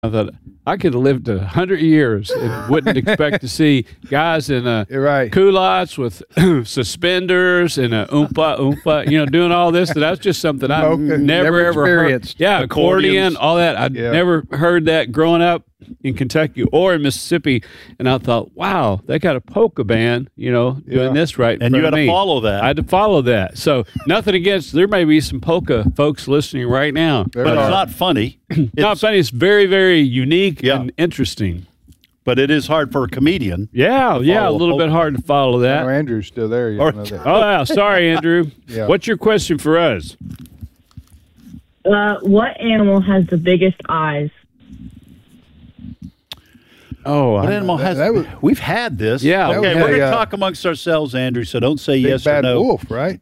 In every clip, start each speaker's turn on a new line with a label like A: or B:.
A: I thought I could have lived 100 years and wouldn't expect to see guys in
B: You're right.
A: culottes with suspenders and a oompa, doing all this. That was just something I never ever
B: experienced.
A: heard. Yeah, accordion, all that. I'd never heard that growing up in Kentucky or in Mississippi. And I thought, wow, they got a polka band, doing this right.
C: And you got to follow that.
A: I had to follow that. So nothing against. There may be some polka folks listening right now,
C: but it's not funny.
A: It's not funny. It's very, very unique and interesting.
C: But it is hard for a comedian.
A: Yeah, a little bit hard to follow that.
B: Oh, Andrew's still there. You know that.
A: Oh, yeah. Sorry, Andrew. What's your question for us?
D: What animal has the biggest eyes?
A: Oh,
C: what animal has? We've had this.
A: Yeah.
C: Okay, we're going to talk amongst ourselves, Andrew. So don't say yes or no.
B: Bad wolf, right?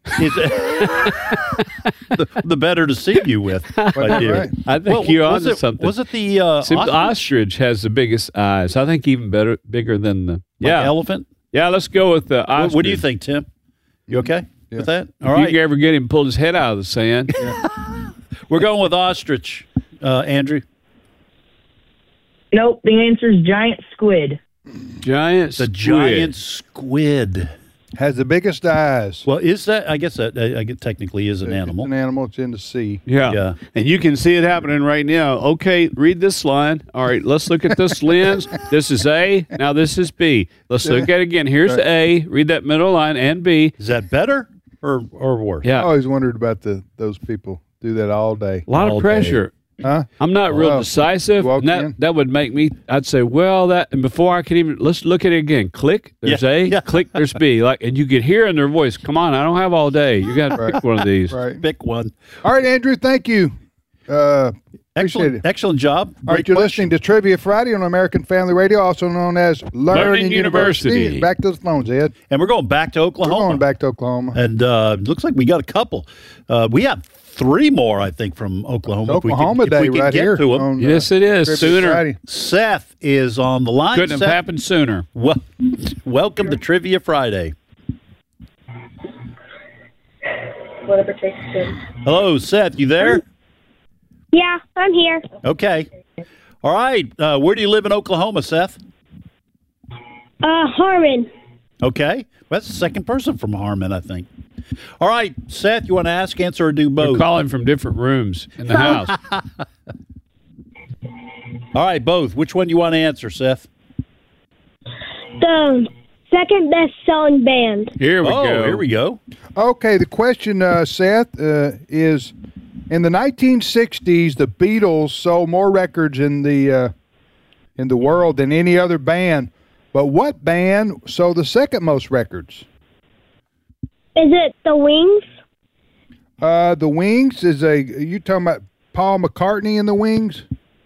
C: the better to see you with, my dear.
B: Right.
A: I think you're onto something.
C: Was it the
A: ostrich has the biggest eyes? I think even bigger than the
C: elephant.
A: Yeah, let's go with the ostrich.
C: What do you think, Tim? You okay with that?
A: All right. You ever get him pulled his head out of the sand?
C: We're going with ostrich, Andrew.
D: Nope, the answer is giant squid.
A: Giant
C: squid
B: has the biggest eyes.
C: Well, is that? I guess that technically is an animal.
B: It's an animal. It's in the sea.
A: Yeah, and you can see it happening right now. Okay, read this line. All right, let's look at this lens. This is A. Now this is B. Let's look at it again. Here's A. Read that middle line and B.
C: Is that better or worse?
A: Yeah.
B: I always wondered about those people do that all day.
A: A lot of pressure.
B: Huh?
A: I'm not real decisive. And that would make me. I'd say, and before I could even let's look at it again. Click. There's A. Click. There's B. And you could hear in their voice. Come on, I don't have all day. You got to pick one of these.
B: Right.
C: Pick one.
B: All right, Andrew. Thank you. Appreciate it.
C: Excellent job.
B: All right, you're listening to Trivia Friday on American Family Radio, also known as Learning University. Back to the phones, Ed.
C: And we're going back to Oklahoma.
B: We're going back to Oklahoma.
C: And looks like we got a couple. We have 3 more, I think, from Oklahoma.
B: Oklahoma Day right here.
A: Yes, it is. Sooner.
B: Friday.
C: Seth is on the line.
A: Couldn't have happened sooner.
C: Welcome to Trivia Friday.
D: Whatever takes two.
C: Hello, Seth. You there?
E: Yeah, I'm here.
C: Okay. All right. Where do you live in Oklahoma, Seth?
E: Harmon.
C: Okay. That's the second person from Harmon, I think. All right, Seth, you want to ask, answer, or do both?
A: We're calling from different rooms in the house.
C: All right, both. Which one do you want to answer, Seth?
E: The second best-selling band.
A: Here we go.
C: Here we go.
B: Okay, the question, Seth, is in the 1960s, the Beatles sold more records in the world than any other band. But what band sold the second most records?
E: Is it the Wings?
B: The Wings is you talking about Paul McCartney and the Wings?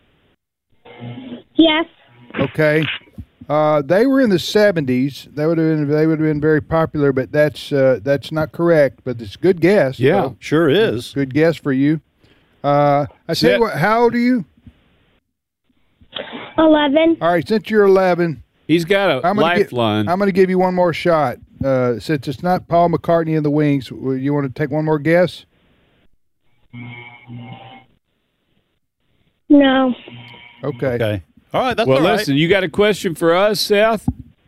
E: Yes.
B: Okay. They were in the 70s. They would have been very popular, but that's not correct. But it's a good guess.
C: Yeah, sure is.
B: Good guess for you. I tell you what, how old are you?
E: 11.
B: All right, since you're 11,
A: he's got a lifeline.
B: I'm going to give you one more shot. Since it's not Paul McCartney and the Wings, you want to take one more guess?
E: No.
B: Okay.
C: All right, that's
A: well,
C: all right.
A: Listen, you got a question for us, Seth?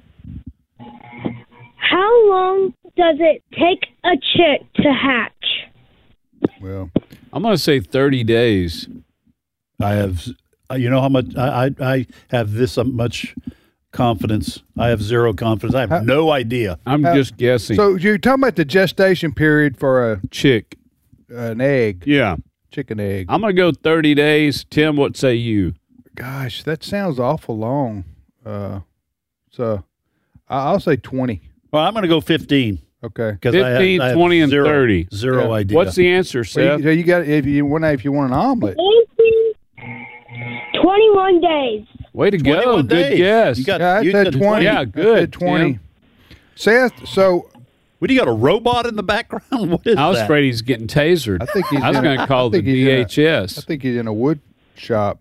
E: How long does it take a chick to hatch?
B: Well,
A: I'm going to say 30 days.
C: I have, you know how much, I have this much confidence. I have zero confidence. I have no idea.
A: I'm just guessing.
B: So you're talking about the gestation period for a
A: chick,
B: an egg.
A: Yeah.
B: Chicken egg.
A: I'm going to go 30 days. Tim, what say you?
B: Gosh, that sounds awful long. So I'll say 20.
C: Well, I'm going to go 15.
B: Okay.
A: 15, 20, and 30.
C: Zero idea.
A: What's the answer, Seth?
B: Well, you got if you want an omelet.
E: 21 days.
A: Way to go. Good guess.
B: I said 20.
A: Yeah, good.
B: I said 20.
A: Tim.
B: Seth, so...
C: What, do you got a robot in the background? What is that?
A: I was afraid he's getting tasered.
B: I think
A: I was going to call the DHS.
B: I think he's in a wood shop.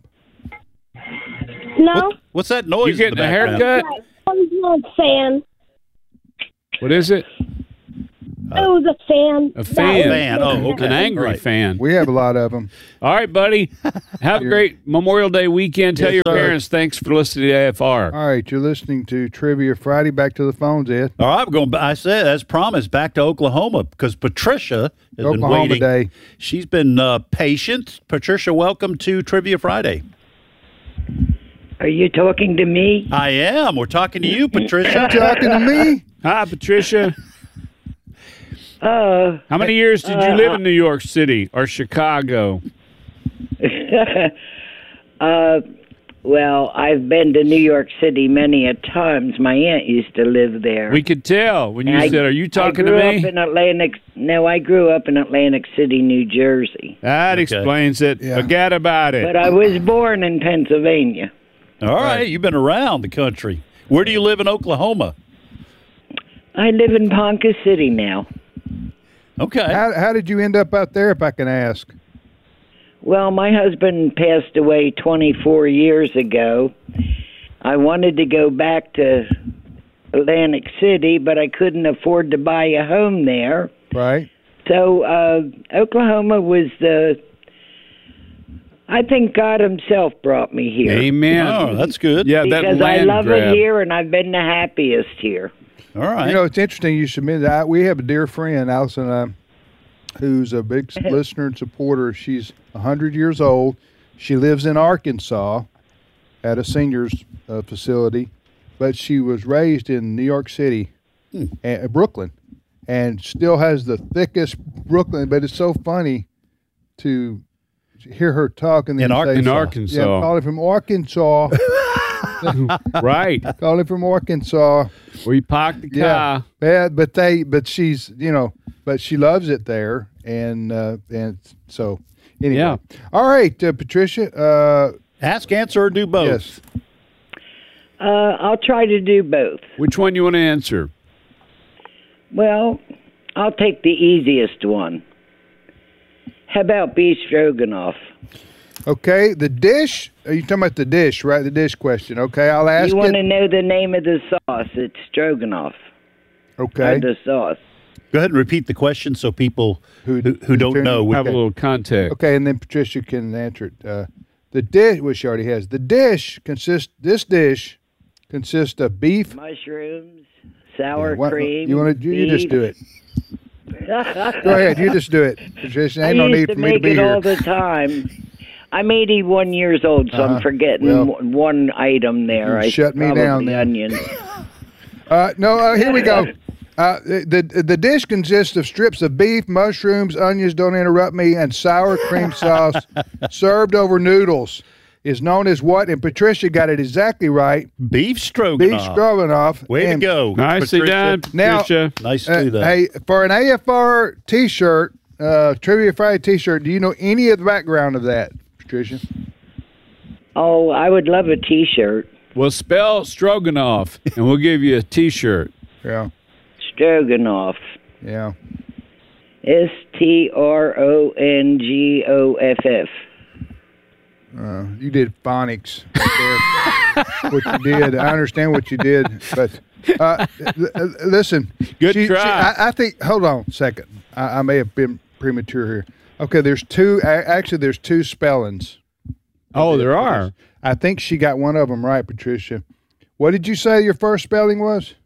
E: No.
C: What's that noise?
A: You getting a haircut?
E: I'm a fan.
A: What is it?
E: It was a fan.
A: A fan.
C: Fan. Oh, okay.
A: An angry
C: Right.
A: fan.
B: We have a lot of them.
A: All right, buddy. Have a great Memorial Day weekend. Tell
C: Yes,
A: your
C: sir.
A: parents thanks for listening to AFR.
B: All right, you're listening to Trivia Friday. Back to the phones, Ed.
C: All right, I said, as promised, back to Oklahoma because Patricia has been
B: Oklahoma
C: waiting.
B: Day.
C: She's been patient. Patricia, welcome to Trivia Friday.
F: Are you talking to me?
C: I am. We're talking to you, Patricia.
B: Talking to me?
A: Hi, Patricia. How many years did you live in New York City or Chicago?
F: Well, I've been to New York City many a times. My aunt used to live there.
A: We could tell when you said, "Are you talking to
F: I grew
A: me?"
F: up in Atlantic. No, I grew up in Atlantic City, New Jersey.
A: That explains it.
B: Yeah.
A: Forget about it.
F: But I was born in Pennsylvania.
C: All right, you've been around the country. Where do you live in Oklahoma?
F: I live in Ponca City now.
C: Okay.
B: How did you end up out there, if I can ask?
F: Well, my husband passed away 24 years ago. I wanted to go back to Atlantic City, but I couldn't afford to buy a home there.
B: Right.
F: So Oklahoma was I think God himself brought me here.
A: Amen.
C: Oh, that's good.
A: Yeah, that
F: Because I
A: land
F: love
A: grab.
F: it here, and I've been the happiest here.
C: All right.
B: You know, it's interesting you should mention that. We have a dear friend, Allison, who's a big listener and supporter. She's 100 years old. She lives in Arkansas at a seniors facility, but she was raised in New York City, Brooklyn, and still has the thickest Brooklyn. But it's so funny to hear her talk and then say,
A: in Arkansas.
B: Yeah, I'm calling from Arkansas.
A: Right.
B: Calling from Arkansas.
A: We parked the car.
B: Yeah, but she's but she loves it there, and so anyway.
A: Yeah.
B: All right, Patricia.
C: Ask, answer, or do both.
B: Yes.
F: I'll try to do both.
A: Which one you want to answer?
F: Well, I'll take the easiest one. How about beef stroganoff?
B: Okay, the dish. Are you talking about the dish, right? The dish question. Okay, I'll ask
F: You want to
B: it.
F: know the name of the sauce? It's stroganoff.
B: Okay.
F: The sauce.
C: Go ahead and repeat the question so people who
B: Who
C: don't know.
A: Have a little context.
B: Okay, and then Patricia can answer it. The dish, which she already has. The dish consists. This dish consists of beef.
F: Mushrooms, sour cream.
B: You want to? You just do it. Go ahead. You just do it, Patricia. Ain't
F: I
B: no
F: used
B: need
F: to
B: for me to
F: make
B: be
F: it
B: here.
F: all the time. I'm 81 years old, so I'm forgetting
B: Well,
F: one item there.
B: you shut me down
F: probably
B: then.
F: onions.
B: Here we go. The dish consists of strips of beef, mushrooms, onions, don't interrupt me, and sour cream sauce served over noodles. Is known as what? And Patricia got it exactly right.
C: Beef stroganoff.
B: Beef stroganoff.
C: Way to go.
A: Nicely
C: Patricia.
A: done,
B: Now-
A: Patricia.
C: Nice to do that.
B: Hey, for an AFR T-shirt, Trivia Friday T-shirt, do you know any of the background of that, Patricia?
F: Oh, I would love a T-shirt.
A: Well, spell stroganoff, and we'll give you a T-shirt.
B: Yeah,
F: Stroganoff.
B: yeah.
F: Stronganoff.
B: You did phonics right there. What you did. I understand what you did, but listen.
A: Good try.
B: I think. Hold on a second. I may have been premature here. Okay, there's two. Actually, there's two spellings.
A: Oh, there are.
B: I think she got one of them right, Patricia. What did you say your first spelling was?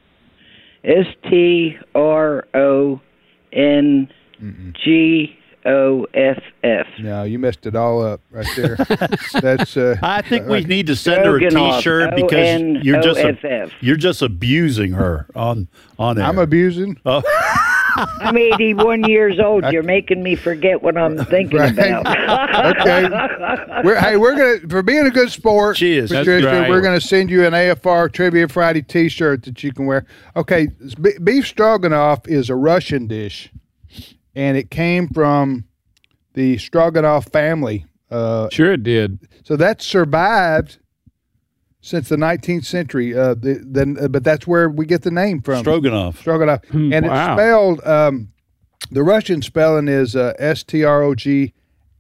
F: Stronganoff.
B: No, you messed it all up right there. That's.
C: I think we need to send her a
F: Stroganoff,
C: T-shirt because
F: ONOFF.
C: you're just abusing her on air.
B: I'm abusing.
F: I'm 81 years old. You're making me forget what I'm thinking
B: Right.
F: about.
B: Okay. We're gonna, for being a good sport,
C: She is. That's
B: Patricia,
A: right.
B: we're gonna send you an AFR Trivia Friday T-shirt that you can wear. Okay, beef stroganoff is a Russian dish, and it came from the Stroganoff family.
A: Sure, it did.
B: So that survived since the 19th century. But that's where we get the name from.
C: Stroganoff.
B: Stroganoff, and it's
A: Wow.
B: spelled. The Russian spelling is Stroganov.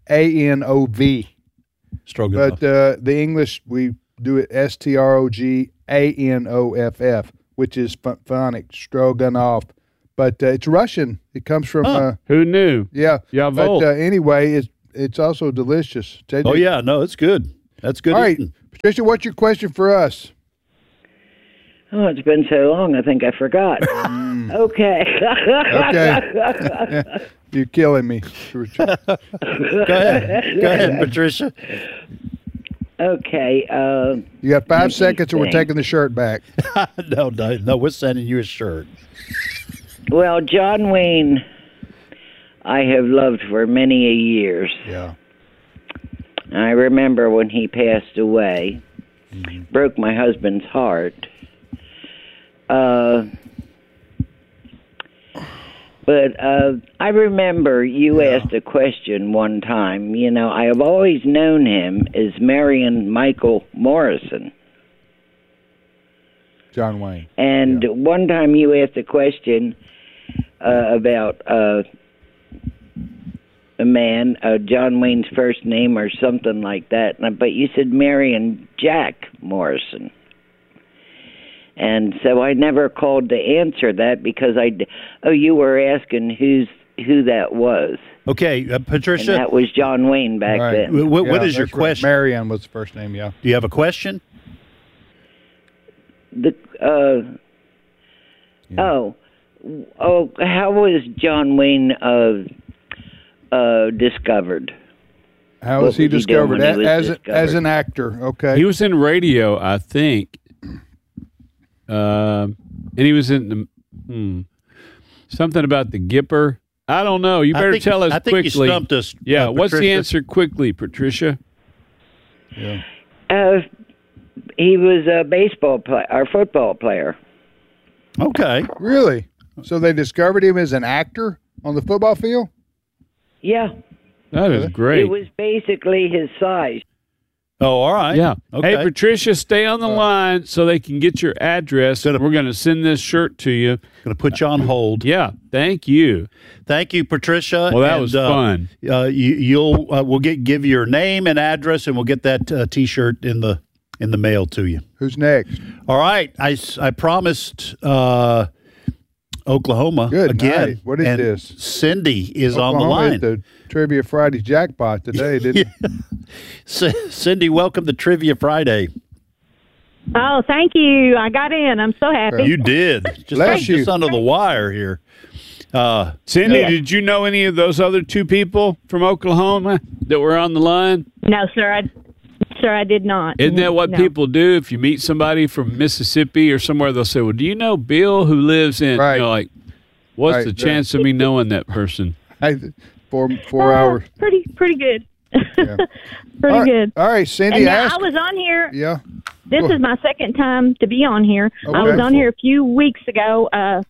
C: Stroganoff.
B: But the English, we do it Stroganoff, which is phonic, stroganoff. but it's Russian. It comes from
A: who knew?
B: Yeah.
A: Jawohl.
B: But anyway, it's also delicious. JJ.
C: Oh yeah, no, it's good. That's good.
B: All right,
C: eating.
B: Patricia, what's your question for us?
F: Oh, it's been so long, I think I forgot. Okay.
B: Okay. You're killing me.
C: Go ahead, Patricia.
F: Okay.
B: You got 5 seconds, or we're taking the shirt back.
C: No, we're sending you a shirt.
F: Well, John Wayne, I have loved for many a years.
B: Yeah.
F: I remember when he passed away, broke my husband's heart. But I remember you asked a question one time. You know, I have always known him as Marion Michael Morrison.
B: John Wayne.
F: And one time you asked a question about a man, John Wayne's first name or something like that. But you said Marion Jack Morrison. And so I never called to answer that because you were asking who that was.
C: Okay, Patricia.
F: And that was John Wayne back then.
C: What is your question?
B: Right. Marianne was the first name, yeah.
C: Do you have a question?
F: How was John Wayne discovered?
B: How was he discovered? As an actor, okay.
A: He was in radio, I think. And he was in the something about the Gipper. I don't know. You better tell us quickly.
C: I think you stumped us.
A: Yeah, what's the answer quickly, Patricia?
B: Yeah.
F: He was a baseball player or football player.
C: Okay.
B: Really? So they discovered him as an actor on the football field?
F: Yeah.
A: That is great.
F: It was basically his size.
C: Oh, all right.
A: Yeah.
C: Okay.
A: Hey, Patricia, stay on the line so they can get your address. We're going to send this shirt to you.
C: Going to put you on hold.
A: Yeah. Thank you.
C: Thank you, Patricia.
A: Well, that was fun.
C: We'll give your name and address, and we'll get that T-shirt in the mail to you.
B: Who's next?
C: All right. I promised Oklahoma
B: Good
C: again.
B: Night. What is this?
C: Cindy is
B: Oklahoma
C: on the line.
B: Hit the Trivia Friday jackpot today, didn't it?
C: Cindy, welcome to Trivia Friday.
D: Oh, thank you. I got in. I'm so happy.
C: You did. Just under the wire here.
A: Cindy, did you know any of those other two people from Oklahoma that were on the line?
D: No, sir. I did not.
A: Isn't that what people do? If you meet somebody from Mississippi or somewhere, they'll say, well, do you know Bill who lives in, what's the chance of me knowing that person?
B: 4 hours.
D: Pretty good.
B: Yeah.
D: Pretty good.
B: All right, Cindy,
D: I was on here.
B: Yeah.
D: This is my second time to be on here.
B: Okay.
D: I was on here a few weeks ago.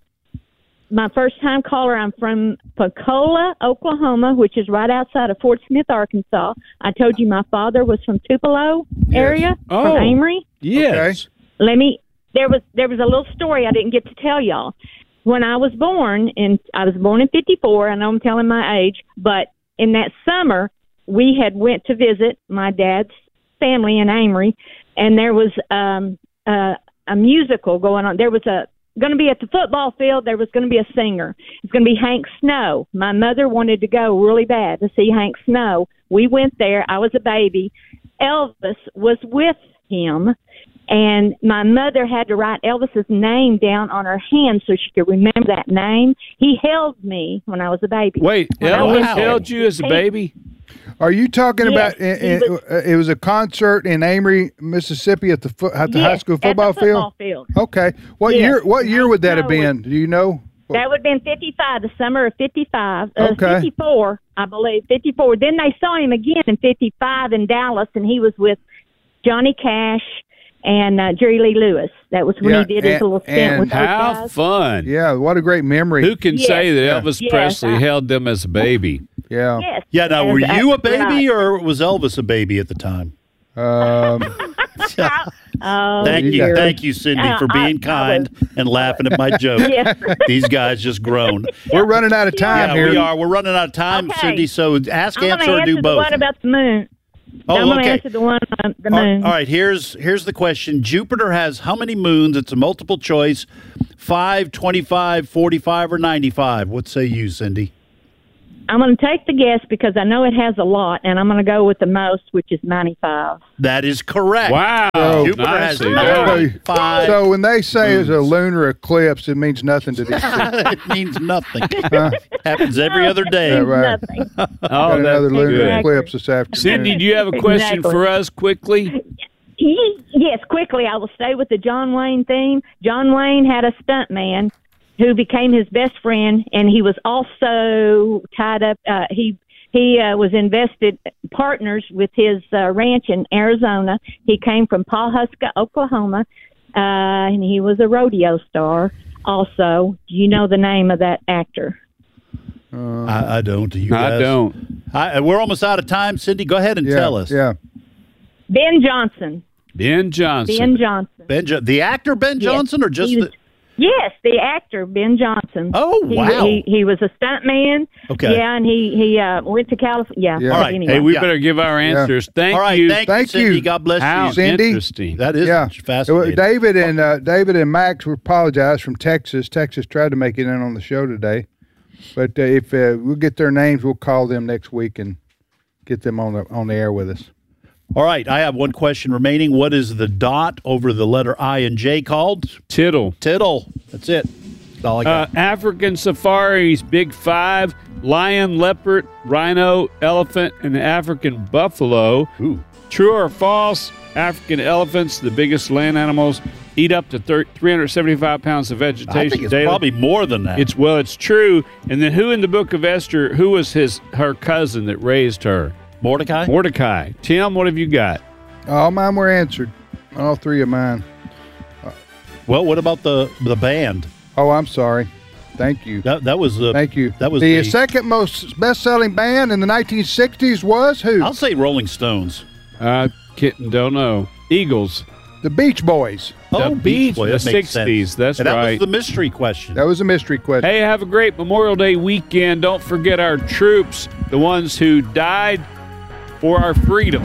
D: My first-time caller, I'm from Pensacola, Oklahoma, which is right outside of Fort Smith, Arkansas. I told you my father was from Tupelo area, from Amory.
A: Yes.
B: Okay.
D: There was a little story I didn't get to tell y'all. When I was born in 54, I know I'm telling my age, but in that summer, we had went to visit my dad's family in Amory, and there was a musical going on. There was going to be at the football field. There was going to be a singer. It's going to be Hank Snow. My mother wanted to go really bad to see Hank Snow. We went there. I was a baby. Elvis was with him, and my mother had to write Elvis's name down on her hand so she could remember that name. He held me when I was a baby.
A: Wait, Elvis held you as a baby?
B: Are you talking about it was a concert in Amory, Mississippi at the high school football field? Okay. What year would that have been? Do you know?
D: That would have been 55, the summer of 55.
B: Okay.
D: 54, I believe, 54. Then they saw him again in 55 in Dallas, and he was with Johnny Cash and Jerry Lee Lewis. That was when he did his little stint with those guys.
A: How fun.
B: Yeah, what a great memory.
A: Who can say that Elvis Presley held them as a baby?
B: Yeah.
D: Yes.
C: Yeah, now, were you a baby or was Elvis a baby at the time? Thank you, Cindy, for being kind and laughing at my joke.
D: Yes.
C: These guys just groan.
B: We're running out of time here.
C: We are. We're running out of time,
D: Okay.
C: Cindy, so ask,
D: I'm
C: answer, or do
D: the
C: both.
D: one about the moon. I'm going to answer the one on the moon.
C: All right, here's the question. Jupiter has how many moons? It's a multiple choice. 5, 25, 45, or 95. What say you, Cindy?
D: I'm going to take the guess because I know it has a lot, and I'm going to go with the most, which is 95.
C: That is correct.
A: Wow.
C: Jupiter has 95.
B: So when they say it's a lunar eclipse, it means nothing to these people.
C: It means nothing. Happens every other day.
B: Yeah, right. Got another lunar eclipse this afternoon.
A: Cindy, do you have a question for us quickly?
D: Yes, quickly. I will stay with the John Wayne theme. John Wayne had a stuntman who became his best friend, and he was also tied up. He was invested partners with his ranch in Arizona. He came from Pawhuska, Oklahoma, and he was a rodeo star also. Do you know the name of that actor?
C: I don't. Do you guys?
A: I don't.
C: We're almost out of time. Cindy, go ahead and tell us.
B: Yeah.
D: Ben Johnson.
A: Ben Johnson.
C: The actor Ben Johnson, or just the...
D: Yes, the actor Ben Johnson.
C: Oh, wow!
D: He was a stuntman.
C: Okay.
D: Yeah, and he went to California. Yeah.
C: All right.
D: Anyway.
A: Hey, we better give our answers. Thank you.
C: Thank you, Cindy. God bless
A: How
C: you,
B: Cindy.
A: Interesting.
C: That is fascinating.
B: David and Max apologize from Texas. Texas tried to make it in on the show today, but if we'll get their names, we'll call them next week and get them on the air with us.
C: All right, I have one question remaining. What is the dot over the letter I and J called?
A: Tittle.
C: That's it. That's all I got.
A: African safaris, big 5, lion, leopard, rhino, elephant, and African buffalo.
C: Ooh.
A: True or false, African elephants, the biggest land animals, eat up to 375 pounds of vegetation
C: I think it's
A: daily.
C: probably more than that.
A: It's true. And then who in the book of Esther, who was her cousin that raised her? Mordecai. Tim, what have you got?
B: All mine were answered. All three of mine.
C: Well, what about the band?
B: Oh, I'm sorry. Thank you.
C: That was
B: Thank you.
C: That was
B: the second most best-selling band in the 1960s was who?
C: I'll say Rolling Stones.
A: Kitten, don't know. Eagles.
B: The Beach Boys.
A: The Beach
C: Boys.
A: The 60s. That's
C: and
A: right.
C: That was the mystery question.
B: That was a mystery question.
A: Hey, have a great Memorial Day weekend. Don't forget our troops, the ones who died for our freedom.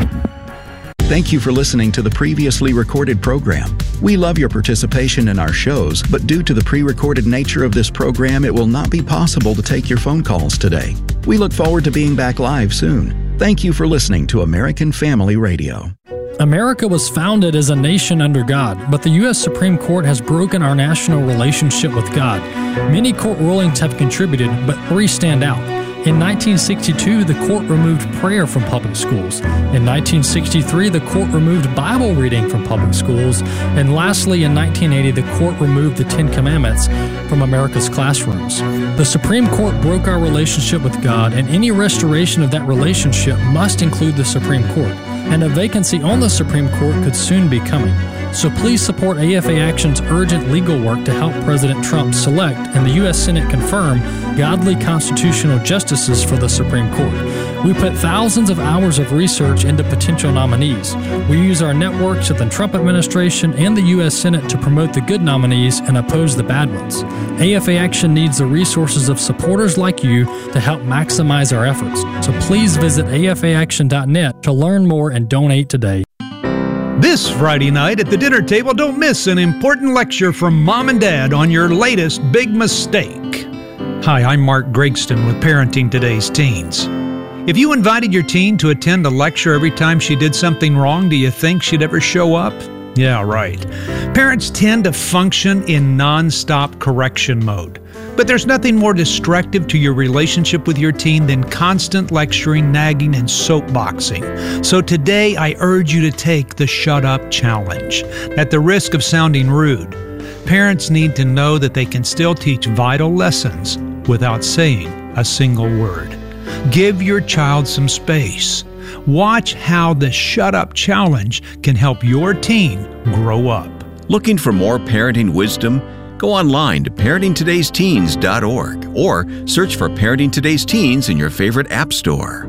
G: Thank you for listening to the previously recorded program. We love your participation in our shows, but due to the pre-recorded nature of this program, it will not be possible to take your phone calls today. We look forward to being back live soon. Thank you for listening to American Family Radio.
H: America was founded as a nation under God, but the U.S. Supreme Court has broken our national relationship with God. Many court rulings have contributed, but 3 stand out. In 1962, the court removed prayer from public schools. In 1963, the court removed Bible reading from public schools. And lastly, in 1980, the court removed the 10 Commandments from America's classrooms. The Supreme Court broke our relationship with God, and any restoration of that relationship must include the Supreme Court. And a vacancy on the Supreme Court could soon be coming. So please support AFA Action's urgent legal work to help President Trump select and the U.S. Senate confirm godly constitutional justices for the Supreme Court. We put thousands of hours of research into potential nominees. We use our networks at the Trump administration and the U.S. Senate to promote the good nominees and oppose the bad ones. AFA Action needs the resources of supporters like you to help maximize our efforts. So please visit afaaction.net to learn more and donate today.
I: This Friday night at the dinner table, don't miss an important lecture from Mom and Dad on your latest big mistake. Hi, I'm Mark Gregston with Parenting Today's Teens. If you invited your teen to attend a lecture every time she did something wrong, do you think she'd ever show up? Yeah, right. Parents tend to function in non-stop correction mode. But there's nothing more destructive to your relationship with your teen than constant lecturing, nagging, and soapboxing. So today, I urge you to take the Shut Up Challenge. At the risk of sounding rude, parents need to know that they can still teach vital lessons without saying a single word. Give your child some space. Watch how the Shut Up Challenge can help your teen grow up.
J: Looking for more parenting wisdom? Go online to parentingtodaysteens.org or search for Parenting Today's Teens in your favorite app store.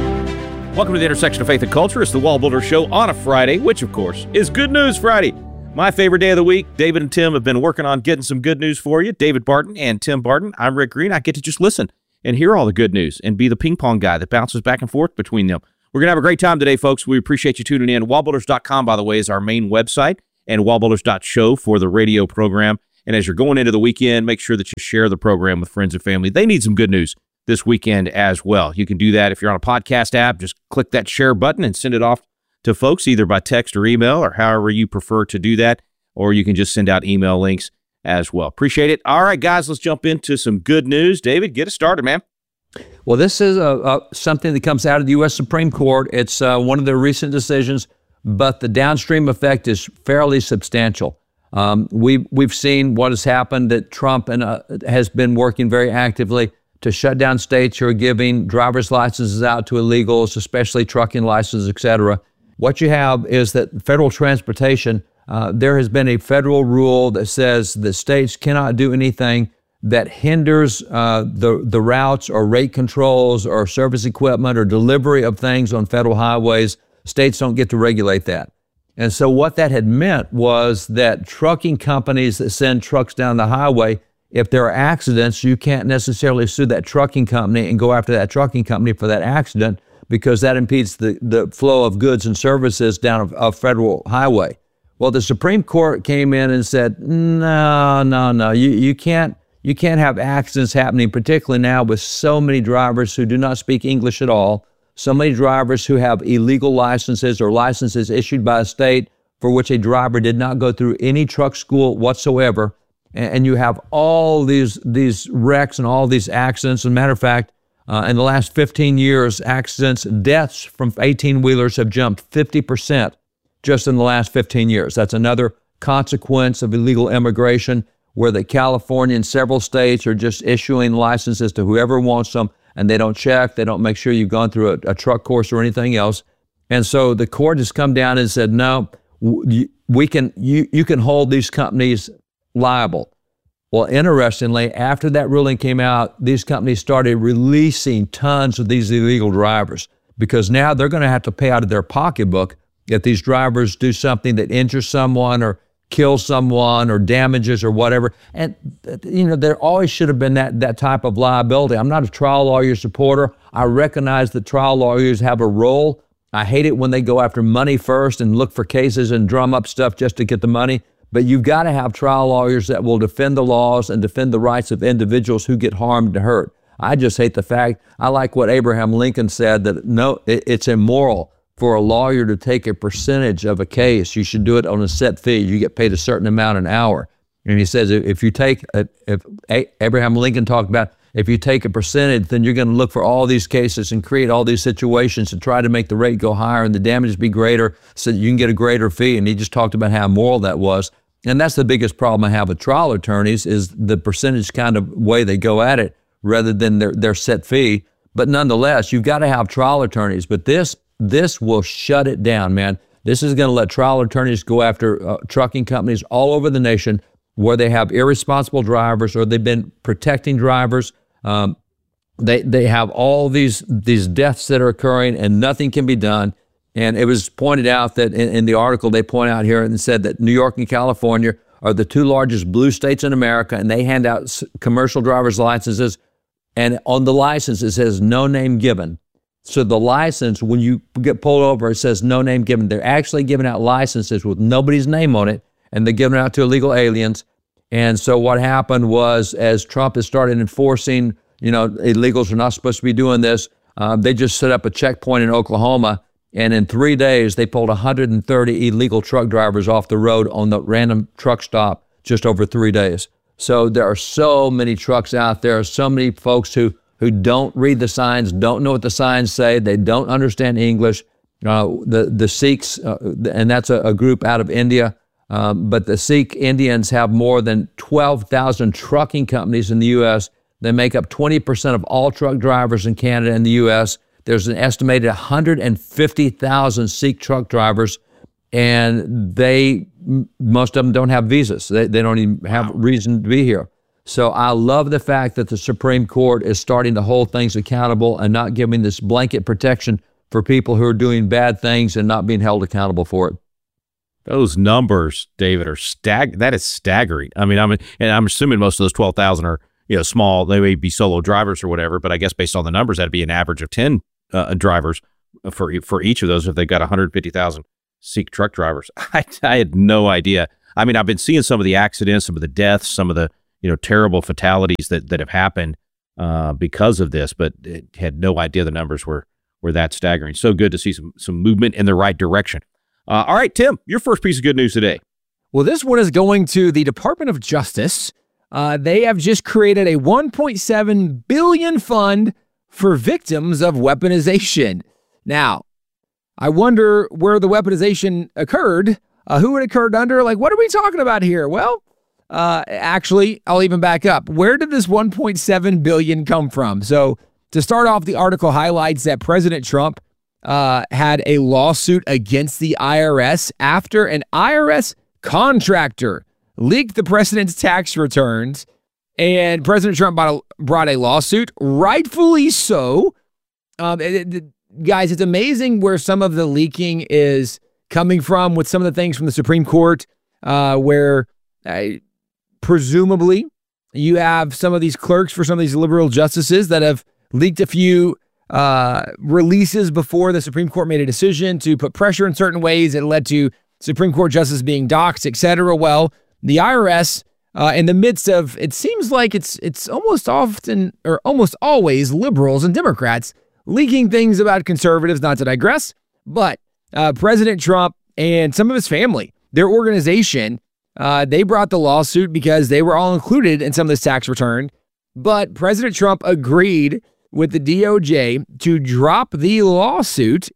K: Welcome to the intersection of faith and culture. It's the Wall Builder Show on a Friday, which, of course, is Good News Friday. My favorite day of the week. David and Tim have been working on getting some good news for you. David Barton and Tim Barton. I'm Rick Green. I get to just listen and hear all the good news and be the ping pong guy that bounces back and forth between them. We're going to have a great time today, folks. We appreciate you tuning in. Wallbuilders.com, by the way, is our main website, and wallbuilders.show for the radio program. And as you're going into the weekend, make sure that you share the program with friends and family. They need some good news this weekend as well. You can do that if you're on a podcast app. Just click that share button and send it off to folks either by text or email or however you prefer to do that, or you can just send out email links as well. Appreciate it. All right, guys, let's jump into some good news. David, get us started, man.
L: Well, this is something that comes out of the U.S. Supreme Court. It's one of their recent decisions, but the downstream effect is fairly substantial. We've seen what has happened, that Trump has been working very actively to shut down states who are giving driver's licenses out to illegals, especially trucking licenses, et cetera. What you have is that federal transportation, there has been a federal rule that says the states cannot do anything that hinders the routes or rate controls or service equipment or delivery of things on federal highways. States don't get to regulate that. And so what that had meant was that trucking companies that send trucks down the highway, if there are accidents, you can't necessarily sue that trucking company and go after that trucking company for that accident, because that impedes the flow of goods and services down a federal highway. Well, the Supreme Court came in and said, no, you can't have accidents happening, particularly now with so many drivers who do not speak English at all, so many drivers who have illegal licenses or licenses issued by a state for which a driver did not go through any truck school whatsoever, and you have all these wrecks and all these accidents. As a matter of fact, in the last 15 years, accidents, deaths from 18-wheelers have jumped 50% just in the last 15 years. That's another consequence of illegal immigration, where the California and several states are just issuing licenses to whoever wants them, and they don't check, they don't make sure you've gone through a truck course or anything else. And so the court has come down and said, no, you can hold these companies liable. Well, interestingly, after that ruling came out, these companies started releasing tons of these illegal drivers, because now they're going to have to pay out of their pocketbook if these drivers do something that injures someone or kills someone or damages or whatever. And, there always should have been that type of liability. I'm not a trial lawyer supporter. I recognize that trial lawyers have a role. I hate it when they go after money first and look for cases and drum up stuff just to get the money. But you've got to have trial lawyers that will defend the laws and defend the rights of individuals who get harmed and hurt. I just hate the fact, I like what Abraham Lincoln said, that no, it's immoral for a lawyer to take a percentage of a case. You should do it on a set fee. You get paid a certain amount an hour. And he says, if Abraham Lincoln talked about, if you take a percentage, then you're going to look for all these cases and create all these situations to try to make the rate go higher and the damages be greater so that you can get a greater fee. And he just talked about how immoral that was. And that's the biggest problem I have with trial attorneys, is the percentage kind of way they go at it rather than their set fee. But nonetheless, you've got to have trial attorneys. But this will shut it down, man. This is going to let trial attorneys go after trucking companies all over the nation where they have irresponsible drivers or they've been protecting drivers. They have all these deaths that are occurring and nothing can be done. And it was pointed out that in the article they point out here and said that New York and California are the two largest blue states in America, and they hand out commercial driver's licenses, and on the license it says no name given. So the license, when you get pulled over, it says no name given. They're actually giving out licenses with nobody's name on it, and they're giving it out to illegal aliens. And so what happened was, as Trump has started enforcing, illegals are not supposed to be doing this, they just set up a checkpoint in Oklahoma, and in 3 days, they pulled 130 illegal truck drivers off the road on the random truck stop just over 3 days. So there are so many trucks out there, so many folks who don't read the signs, don't know what the signs say, they don't understand English. The Sikhs, and that's a group out of India, but the Sikh Indians have more than 12,000 trucking companies in the U.S. They make up 20% of all truck drivers in Canada and the U.S. There's an estimated 150,000 Sikh truck drivers, and most of them don't have visas. They don't even have reason to be here. So I love the fact that the Supreme Court is starting to hold things accountable and not giving this blanket protection for people who are doing bad things and not being held accountable for it.
K: Those numbers, David, are that is staggering. I mean, I'm assuming most of those 12,000 are, small. They may be solo drivers or whatever, but I guess based on the numbers, that'd be an average of 10 drivers for each of those if they've got 150,000 Sikh truck drivers. I had no idea. I mean, I've been seeing some of the accidents, some of the deaths, some of the terrible fatalities that have happened because of this, but had no idea the numbers were that staggering. So good to see some movement in the right direction. All right, Tim, your first piece of good news today.
M: Well, this one is going to the Department of Justice. They have just created a $1.7 billion fund for victims of weaponization. Now, I wonder where the weaponization occurred, who it occurred under. Like, what are we talking about here? Well, actually, I'll even back up. Where did this $1.7 billion come from? So to start off, the article highlights that President Trump had a lawsuit against the IRS after an IRS contractor leaked the president's tax returns, and President Trump brought a lawsuit, rightfully so. Guys, it's amazing where some of the leaking is coming from with some of the things from the Supreme Court, where presumably you have some of these clerks for some of these liberal justices that have leaked a few releases before the Supreme Court made a decision to put pressure in certain ways. It led to Supreme Court justices being doxxed, etc. Well, the IRS, in the midst of, it seems like it's almost often or almost always liberals and Democrats leaking things about conservatives, not to digress, but President Trump and some of his family, their organization, they brought the lawsuit because they were all included in some of this tax return. But President Trump agreed with the DOJ to drop the lawsuit.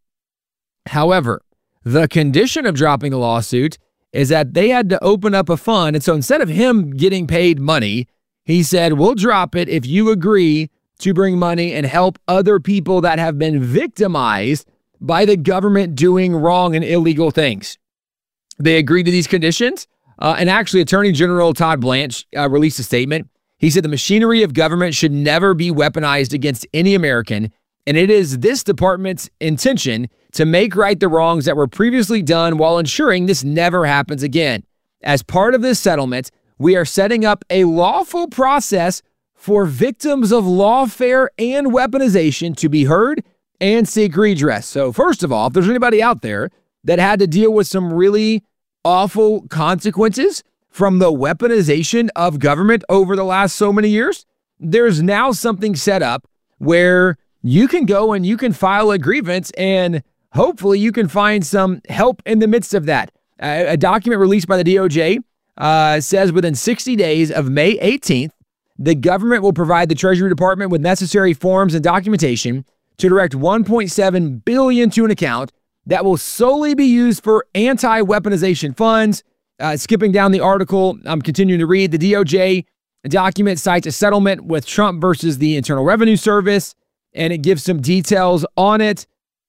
M: However, the condition of dropping the lawsuit is that they had to open up a fund. And so instead of him getting paid money, he said, we'll drop it if you agree to bring money and help other people that have been victimized by the government doing wrong and illegal things. They agreed to these conditions. And actually, Attorney General Todd Blanche released a statement. He said the machinery of government should never be weaponized against any American, and it is this department's intention to make right the wrongs that were previously done while ensuring this never happens again. As part of this settlement, we are setting up a lawful process for victims of lawfare and weaponization to be heard and seek redress. So first of all, if there's anybody out there that had to deal with some really awful consequences from the weaponization of government over the last so many years, there's now something set up where you can go and you can file a grievance and hopefully you can find some help in the midst of that. A document released by the DOJ says within 60 days of May 18th, the government will provide the Treasury Department with necessary forms and documentation to direct $1.7 billion to an account that will solely be used for anti-weaponization funds. Skipping down the article, I'm continuing to read. The DOJ document cites a settlement with Trump versus the Internal Revenue Service, and it gives some details on it.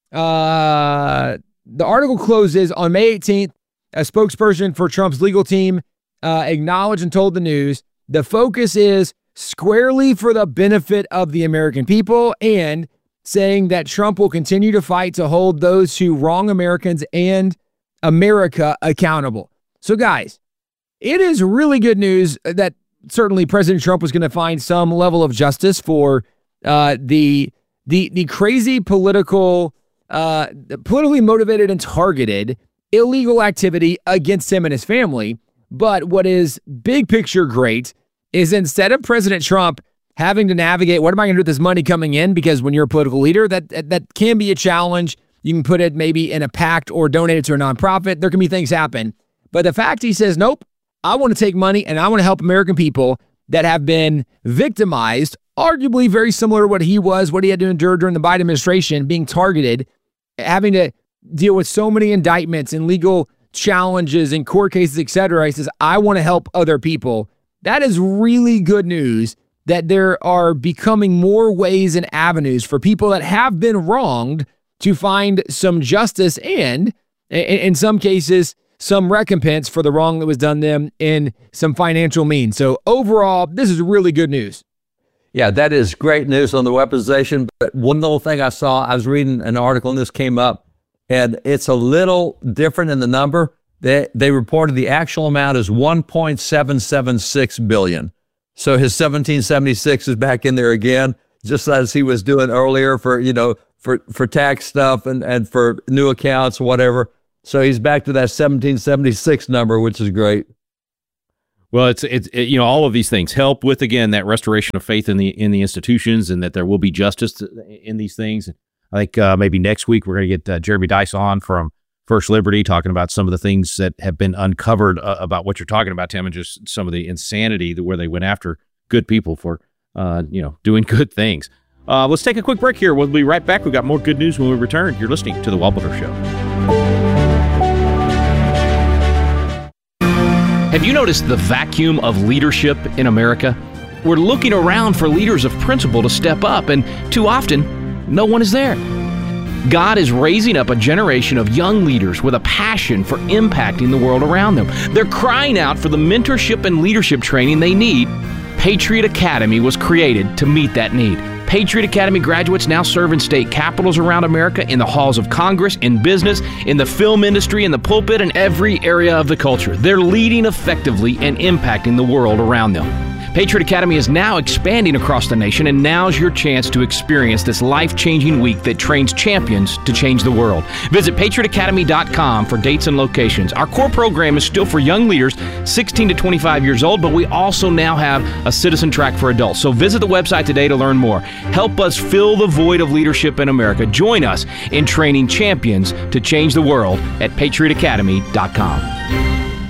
M: The article closes on May 18th. A spokesperson for Trump's legal team acknowledged and told the news, the focus is squarely for the benefit of the American people, and saying that Trump will continue to fight to hold those who wrong Americans and America accountable. So guys, it is really good news that certainly President Trump was going to find some level of justice for the crazy politically motivated and targeted illegal activity against him and his family. But what is big picture great is instead of President Trump having to navigate, what am I going to do with this money coming in? Because when you're a political leader, that can be a challenge. You can put it maybe in a PAC or donate it to a nonprofit. There can be things happen. But the fact he says, nope, I want to take money and I want to help American people that have been victimized, arguably very similar to what he had to endure during the Biden administration, being targeted, having to deal with so many indictments and legal challenges and court cases, etc. He says, I want to help other people. That is really good news that there are becoming more ways and avenues for people that have been wronged to find some justice and, in some cases, some recompense for the wrong that was done them in some financial means. So overall, this is really good news.
L: Yeah, that is great news on the weaponization. But one little thing I saw, I was reading an article and this came up, and it's a little different in the number, They reported the actual amount is $1.776 billion. So his 1776 is back in there again, just as he was doing earlier for tax stuff and for new accounts, whatever. So he's back to that 1776 number, which is great.
K: Well, it's all of these things help with, again, that restoration of faith in the institutions, and that there will be justice in these things. I think maybe next week we're going to get Jeremy Dice on from First Liberty, talking about some of the things that have been uncovered about what you're talking about, Tim, and just some of the insanity where they went after good people for doing good things. Let's take a quick break here. We'll be right back. We've got more good news when we return. You're listening to The Wobblers Show.
N: Have you noticed the vacuum of leadership in America? We're looking around for leaders of principle to step up, and too often, no one is there. God is raising up a generation of young leaders with a passion for impacting the world around them. They're crying out for the mentorship and leadership training they need. Patriot Academy was created to meet that need. Patriot Academy graduates now serve in state capitals around America, in the halls of Congress, in business, in the film industry, in the pulpit, and every area of the culture. They're leading effectively and impacting the world around them. Patriot Academy is now expanding across the nation, and now's your chance to experience this life-changing week that trains champions to change the world. Visit patriotacademy.com for dates and locations. Our core program is still for young leaders 16 to 25 years old, but we also now have a citizen track for adults. So visit the website today to learn more. Help us fill the void of leadership in America. Join us in training champions to change the world at patriotacademy.com.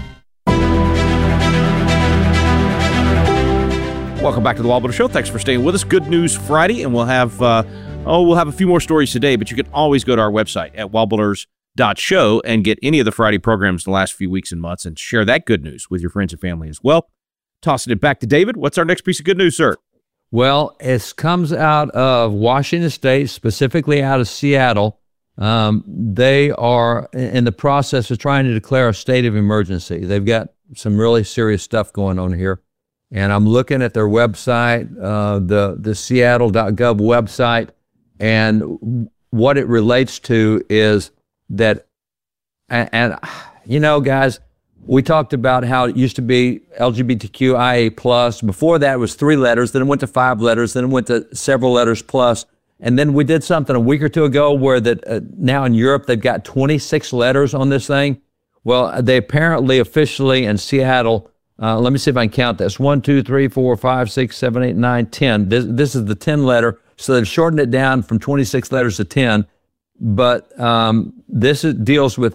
K: Welcome back to the Wobblers Show. Thanks for staying with us. Good News Friday, and we'll have a few more stories today, but you can always go to our website at wobblers.show and get any of the Friday programs the last few weeks and months and share that good news with your friends and family as well. Tossing it back to David. What's our next piece of good news, sir?
L: Well, it comes out of Washington State, specifically out of Seattle. They are in the process of trying to declare a state of emergency. They've got some really serious stuff going on here. And I'm looking at their website, the Seattle.gov website, and what it relates to is that, and guys, we talked about how it used to be LGBTQIA+. Before that, it was 3 letters, then it went to 5 letters, then it went to several letters plus. And then we did something a week or two ago where now in Europe, they've got 26 letters on this thing. Well, they apparently officially in Seattle, let me see if I can count this. 1, 2, 3, 4, 5, 6, 7, 8, 9, 10. This is the 10 letter. So they've shortened it down from 26 letters to 10. But this deals with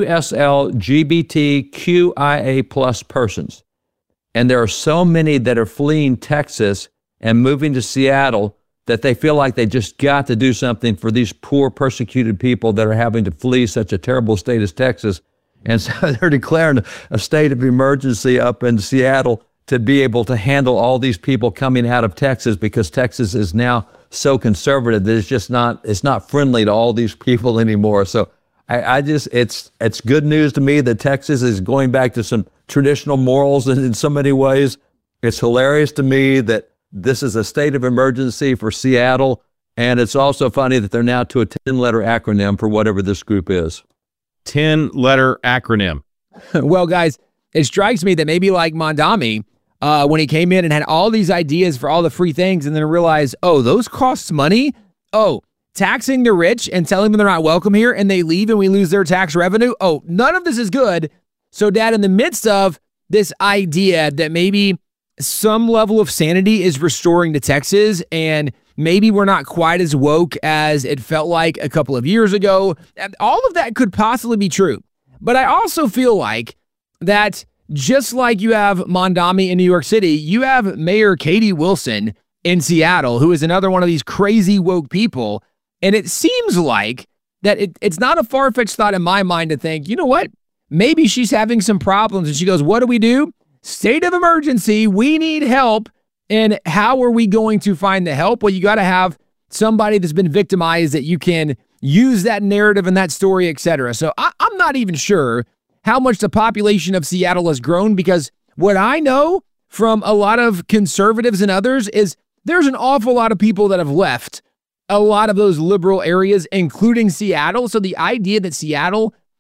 L: 2SLGBTQIA+ persons. And there are so many that are fleeing Texas and moving to Seattle that they feel like they just got to do something for these poor persecuted people that are having to flee such a terrible state as Texas. And so they're declaring a state of emergency up in Seattle to be able to handle all these people coming out of Texas, because Texas is now so conservative that it's not friendly to all these people anymore. So it's good news to me that Texas is going back to some traditional morals in so many ways. It's hilarious to me that this is a state of emergency for Seattle. And it's also funny that they're now to a 10-letter acronym for whatever this group is.
K: 10-letter acronym.
M: Well, guys, it strikes me that maybe like Mondami, when he came in and had all these ideas for all the free things and then realized, oh, those cost money? Oh, taxing the rich and telling them they're not welcome here and they leave and we lose their tax revenue? Oh, none of this is good. So, Dad, in the midst of this idea that maybe some level of sanity is restoring to Texas and maybe we're not quite as woke as it felt like a couple of years ago. All of that could possibly be true. But I also feel like that just like you have Mondami in New York City, you have Mayor Katie Wilson in Seattle, who is another one of these crazy woke people. And it seems like that it's not a far-fetched thought in my mind to think, you know what? Maybe she's having some problems. And she goes, what do? State of emergency. We need help. And how are we going to find the help? Well, you got to have somebody that's been victimized that you can use that narrative and that story, etc. So I'm not even sure how much the population of Seattle has grown, because what I know from a lot of conservatives and others is there's an awful lot of people that have left a lot of those liberal areas, including Seattle. So the idea that Seattle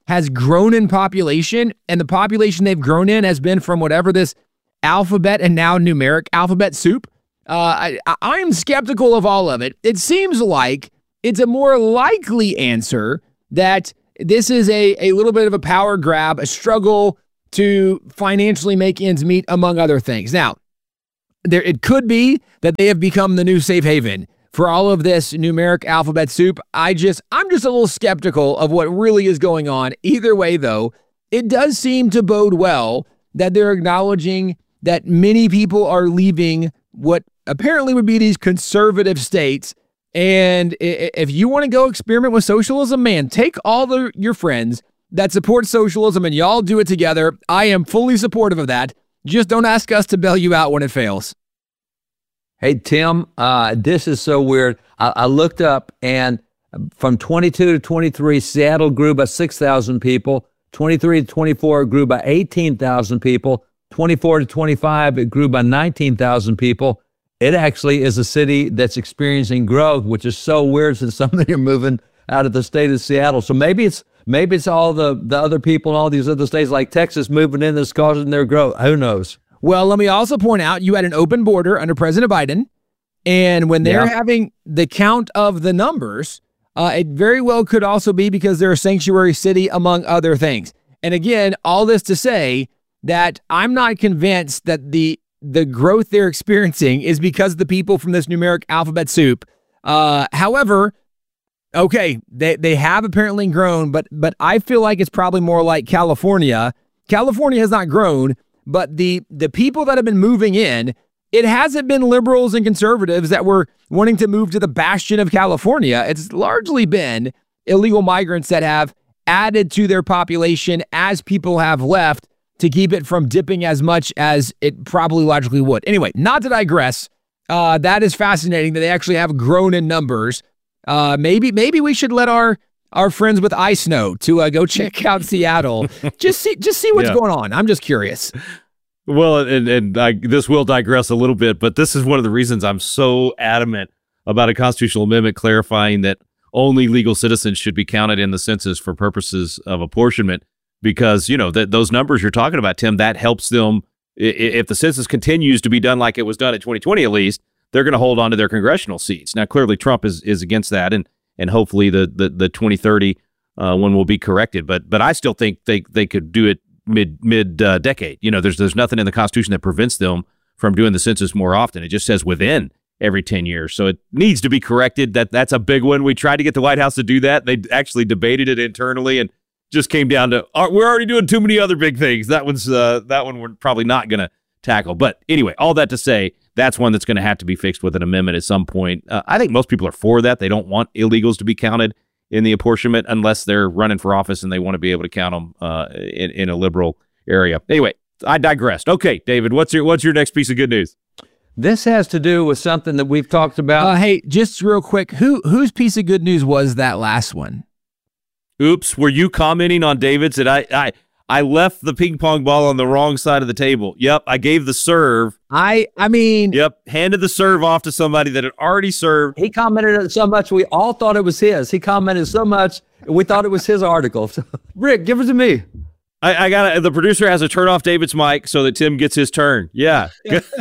M: has grown in population, and the population they've grown in has been from whatever this alphabet and now numeric alphabet soup. I am skeptical of all of it. It seems like it's a more likely answer that this is a little bit of a power grab, a struggle to financially make ends meet, among other things. Now, it could be that they have become the new safe haven for all of this numeric alphabet soup. I'm just a little skeptical of what really is going on. Either way, though, it does seem to bode well that they're acknowledging that many people are leaving what apparently would be these conservative states. And if you want to go experiment with socialism, man, take all your friends that support socialism and y'all do it together. I am fully supportive of that. Just don't ask us to bail you out when it fails.
L: Hey, Tim, this is so weird. I looked up, and from 22 to 23, Seattle grew by 6,000 people. 23 to 24, it grew by 18,000 people. 24 to 25, it grew by 19,000 people. It actually is a city that's experiencing growth, which is so weird since some of them are moving out of the state of Seattle. So maybe it's all the other people in all these other states like Texas moving in that's causing their growth. Who knows?
M: Well, let me also point out you had an open border under President Biden, and when they're having the count of the numbers, it very well could also be because they're a sanctuary city, among other things. And again, all this to say that I'm not convinced that the growth they're experiencing is because of the people from this numeric alphabet soup. However, okay, they have apparently grown, but I feel like it's probably more like California. California has not grown, but the people that have been moving in, it hasn't been liberals and conservatives that were wanting to move to the bastion of California. It's largely been illegal migrants that have added to their population as people have left to keep it from dipping as much as it probably logically would. Anyway, not to digress, that is fascinating that they actually have grown in numbers. Maybe we should let our friends with ice know to go check out Seattle. just see what's going on. I'm just curious.
K: Well, and this will digress a little bit, but this is one of the reasons I'm so adamant about a constitutional amendment clarifying that only legal citizens should be counted in the census for purposes of apportionment. Because, those numbers you're talking about, Tim, that helps them. If the census continues to be done like it was done in 2020, at least, they're going to hold on to their congressional seats. Now, clearly, Trump is against that, and hopefully the 2030 one will be corrected. But I still think they could do it mid decade. There's nothing in the Constitution that prevents them from doing the census more often. It just says within every 10 years. So it needs to be corrected. That's a big one. We tried to get the White House to do that. They actually debated it internally and just came down to, we're already doing too many other big things. That one we're probably not going to tackle. But anyway, all that to say, that's one that's going to have to be fixed with an amendment at some point. I think most people are for that. They don't want illegals to be counted in the apportionment unless they're running for office and they want to be able to count them in a liberal area. Anyway, I digressed. Okay, David, what's your next piece of good news?
L: This has to do with something that we've talked about.
M: Hey, just real quick, whose piece of good news was that last one?
K: Oops, were you commenting on David's? That I left the ping pong ball on the wrong side of the table. Yep, I gave the serve.
M: I mean...
K: Yep, handed the serve off to somebody that had already served.
L: He commented so much, we all thought it was his. He commented so much, we thought it was his article. Rick, give it to me.
K: I got it. The producer has to turn off David's mic so that Tim gets his turn. Yeah.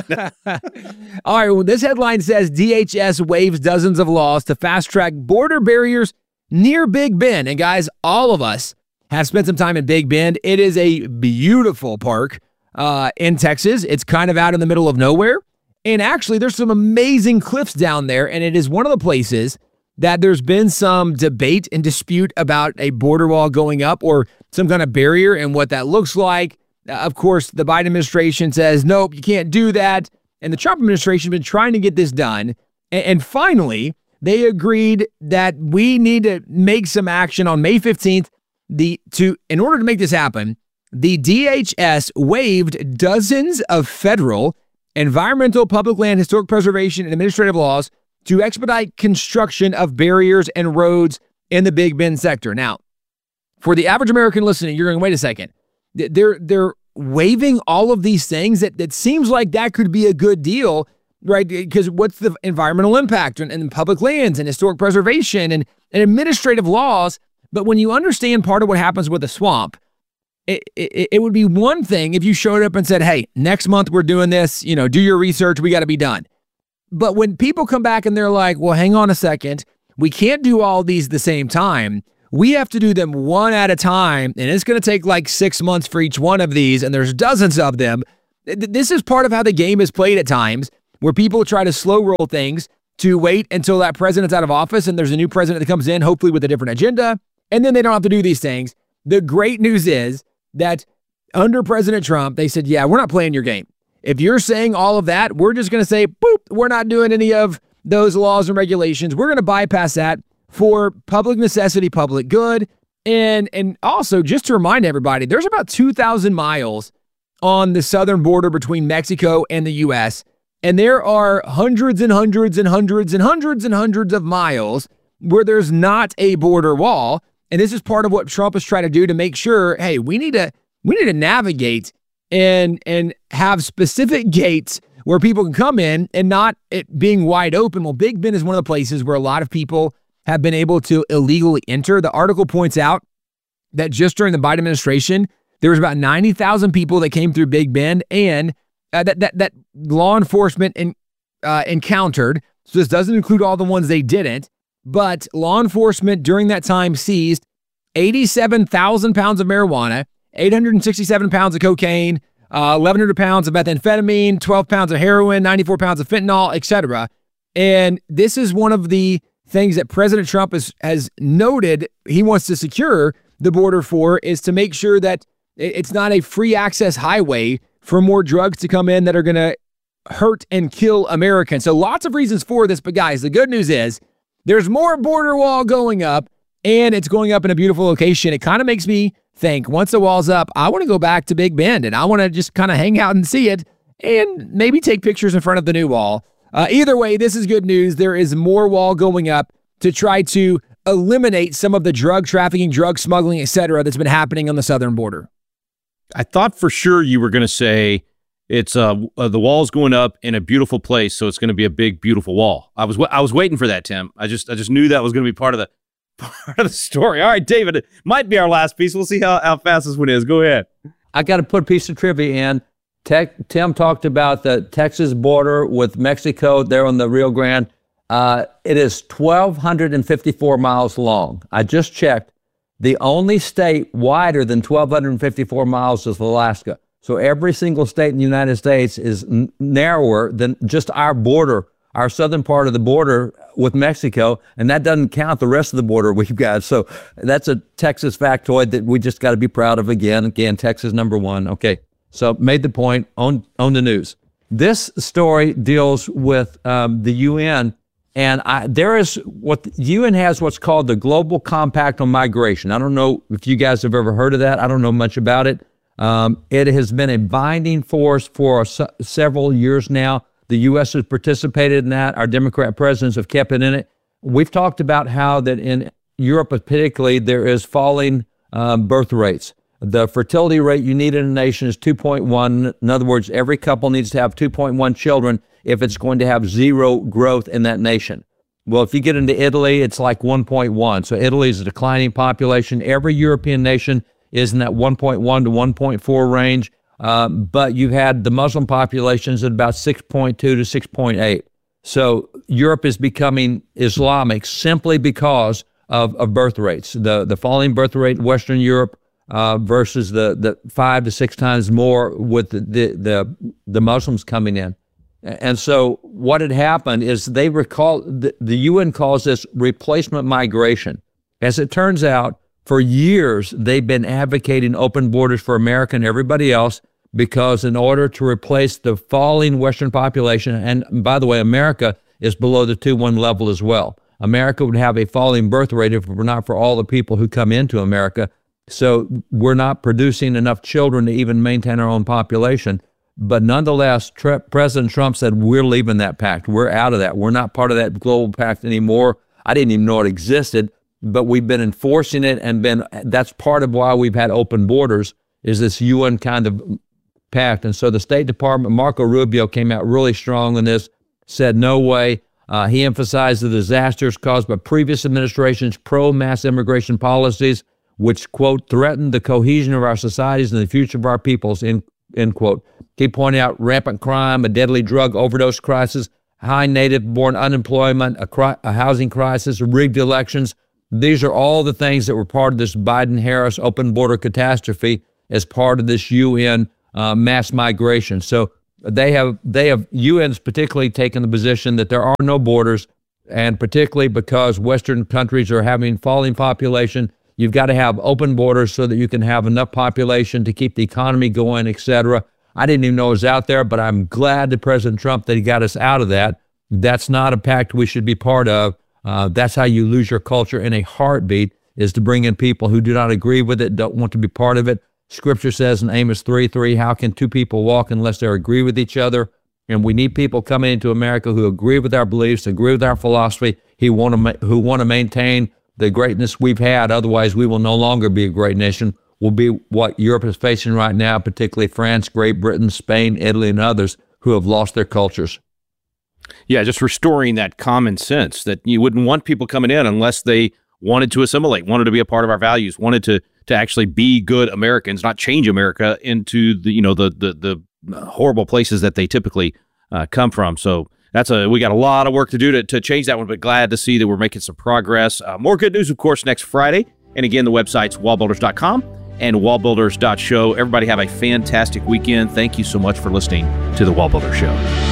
M: All right, well, this headline says DHS waives dozens of laws to fast-track border barriers near Big Bend. And guys, all of us have spent some time in Big Bend. It is a beautiful park in Texas. It's kind of out in the middle of nowhere. And actually, there's some amazing cliffs down there. And it is one of the places that there's been some debate and dispute about a border wall going up or some kind of barrier and what that looks like. Of course, the Biden administration says, nope, you can't do that. And the Trump administration has been trying to get this done. And finally, they agreed that we need to make some action on May 15th. In order to make this happen, the DHS waived dozens of federal, environmental, public land, historic preservation, and administrative laws to expedite construction of barriers and roads in the Big Bend sector. Now, for the average American listening, you're going, wait a second. They're waiving all of these things that seems like that could be a good deal, right? Because what's the environmental impact and public lands and historic preservation and administrative laws? But when you understand part of what happens with the swamp, it would be one thing if you showed up and said, hey, next month we're doing this, do your research, we got to be done. But when people come back and they're like, well, hang on a second, we can't do all these at the same time. We have to do them one at a time, and it's going to take like 6 months for each one of these, and there's dozens of them. This is part of how the game is played at times, where people try to slow roll things to wait until that president's out of office and there's a new president that comes in, hopefully with a different agenda, and then they don't have to do these things. The great news is that under President Trump, they said, yeah, we're not playing your game. If you're saying all of that, we're just going to say, boop, we're not doing any of those laws and regulations. We're going to bypass that for public necessity, public good. And also, just to remind everybody, there's about 2,000 miles on the southern border between Mexico and the U.S., and there are hundreds and hundreds and hundreds and hundreds and hundreds of miles where there's not a border wall. And this is part of what Trump is trying to do to make sure, hey, we need to navigate and have specific gates where people can come in and not it being wide open. Well, Big Bend is one of the places where a lot of people have been able to illegally enter. The article points out that just during the Biden administration, there was about 90,000 people that came through Big Bend and that law enforcement encountered. So this doesn't include all the ones they didn't, but law enforcement during that time seized 87,000 pounds of marijuana, 867 pounds of cocaine, 1,100 pounds of methamphetamine, 12 pounds of heroin, 94 pounds of fentanyl, etc. And this is one of the things that President Trump has noted he wants to secure the border for, is to make sure that it's not a free access highway for more drugs to come in that are going to hurt and kill Americans. So lots of reasons for this, but guys, the good news is there's more border wall going up, and it's going up in a beautiful location. It kind of makes me think, once the wall's up, I want to go back to Big Bend, and I want to just kind of hang out and see it, and maybe take pictures in front of the new wall. Either way, this is good news. There is more wall going up to try to eliminate some of the drug trafficking, drug smuggling, etc. that's been happening on the southern border.
K: I thought for sure you were going to say it's the wall's going up in a beautiful place, so it's going to be a big, beautiful wall. I was waiting for that, Tim. I just knew that was going to be part of the story. All right, David, it might be our last piece. We'll see how fast this one is. Go ahead.
L: I got to put a piece of trivia in. Tim talked about the Texas border with Mexico there on the Rio Grande. It is 1,254 miles long. I just checked. The only state wider than 1,254 miles is Alaska. So every single state in the United States is narrower than just our border, our southern part of the border with Mexico, and that doesn't count the rest of the border we've got. So that's a Texas factoid that we just got to be proud of again. Again, Texas #1. Okay, so made the point on the news. This story deals with the UN. And there is what the UN has what's called the Global Compact on Migration. I don't know if you guys have ever heard of that. I don't know much about it. It has been a binding force for several years now. The U.S. has participated in that. Our Democrat presidents have kept it in it. We've talked about how that in Europe particularly, there is falling birth rates. The fertility rate you need in a nation is 2.1. In other words, every couple needs to have 2.1 children if it's going to have zero growth in that nation. Well, if you get into Italy, it's like 1.1. So Italy is a declining population. Every European nation is in that 1.1 to 1.4 range. But you've had the Muslim populations at about 6.2 to 6.8. So Europe is becoming Islamic simply because of birth rates. The falling birth rate in Western Europe versus the 5 to 6 times more with the Muslims coming in. And so what had happened is the UN calls this replacement migration. As it turns out, for years, they've been advocating open borders for America and everybody else because in order to replace the falling Western population, and by the way, America is below the 2.1 level as well. America would have a falling birth rate if it were not for all the people who come into America. So we're not producing enough children to even maintain our own population. But nonetheless, President Trump said, we're leaving that pact. We're out of that. We're not part of that global pact anymore. I didn't even know it existed, but we've been enforcing it that's part of why we've had open borders is this UN kind of pact. And so the State Department, Marco Rubio came out really strong on this, said, no way. He emphasized the disasters caused by previous administrations' pro-mass immigration policies, which, quote, threaten the cohesion of our societies and the future of our peoples, end quote. He pointed out rampant crime, a deadly drug overdose crisis, high native-born unemployment, a housing crisis, rigged elections. These are all the things that were part of this Biden-Harris open border catastrophe as part of this UN mass migration. So they have UN's particularly taken the position that there are no borders, and particularly because Western countries are having falling population, you've got to have open borders so that you can have enough population to keep the economy going, et cetera. I didn't even know it was out there, but I'm glad that President Trump, that he got us out of that. That's not a pact we should be part of. That's how you lose your culture in a heartbeat, is to bring in people who do not agree with it, don't want to be part of it. Scripture says in Amos 3:3, how can two people walk unless they agree with each other? And we need people coming into America who agree with our beliefs, agree with our philosophy, who want to maintain the greatness we've had. Otherwise, we will no longer be a great nation. We'll be what Europe is facing right now, particularly France, Great Britain, Spain, Italy, and others who have lost their cultures.
K: Yeah, just restoring that common sense that you wouldn't want people coming in unless they wanted to assimilate, wanted to be a part of our values, wanted to actually be good Americans, not change America into the horrible places that they typically come from. So we got a lot of work to do to change that one, but glad to see that we're making some progress. More good news, of course, next Friday. And again, the website's wallbuilders.com and wallbuilders.show. Everybody have a fantastic weekend. Thank you so much for listening to The Wall Builder Show.